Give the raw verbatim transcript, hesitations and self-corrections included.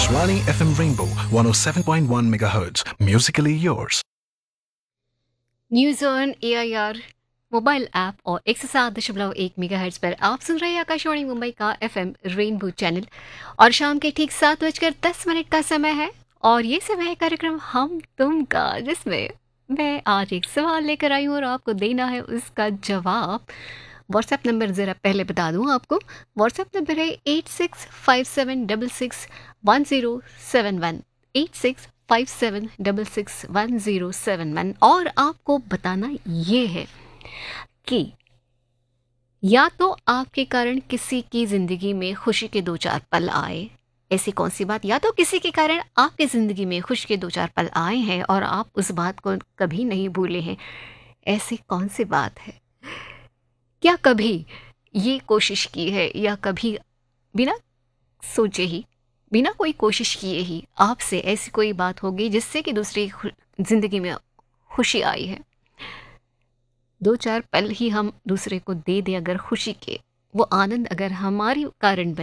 Akashvani F M Rainbow one oh seven point one megahertz. Musically yours. News on A I R mobile app और एक सौ सात दशमलव एक megahertz पर आप सुन रहे हैं आकाशवाणी मुंबई का एफ एम रेनबो चैनल। और शाम के ठीक सात बजकर दस मिनट का समय है और ये समय है कार्यक्रम हम तुम का, जिसमें मैं आज एक सवाल लेकर आई हूँ और आपको देना है उसका जवाब। व्हाट्सएप नंबर ज़रा पहले बता दूँ आपको। व्हाट्सएप नंबर है eight six five seven double six one zero seven one eight six five seven double six one zero seven one. और आपको बताना ये है कि या तो आपके कारण किसी की ज़िंदगी में खुशी के दो चार पल आए, ऐसी कौन सी बात, या तो किसी के कारण आपकी ज़िंदगी में खुशी के दो चार पल आए हैं और आप उस बात को कभी नहीं भूले हैं, ऐसी कौन सी बात है। क्या कभी ये कोशिश की है या कभी बिना सोचे ही, बिना कोई कोशिश किए ही आपसे ऐसी कोई बात होगी जिससे कि दूसरी ज़िंदगी में खुशी आई है। दो चार पल ही हम दूसरे को दे दें अगर खुशी के, वो आनंद अगर हमारे कारण